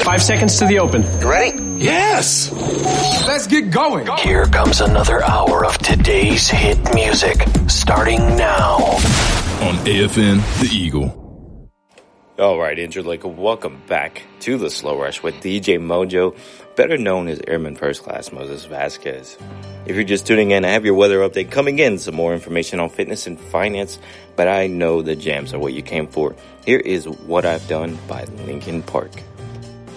5 seconds to the open. You ready? Yes! Let's get going. Here comes another hour of today's hit music, starting now. On AFN, The Eagle. All right, Interlake, welcome back to The Slow Rush with DJ Mojo, better known as Airman First Class Moses Vasquez. If you're just tuning in, I have your weather update coming in, some more information on fitness and finance, but I know the jams are what you came for. Here is What I've Done by Linkin Park.